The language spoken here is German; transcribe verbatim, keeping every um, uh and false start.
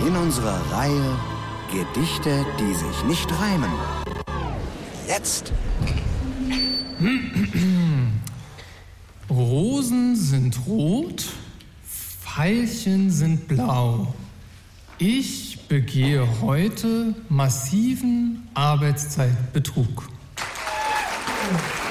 in unserer Reihe Gedichte, die sich nicht reimen. Jetzt! Rosen sind rot, Veilchen sind blau. Ich begehe heute massiven Arbeitszeitbetrug.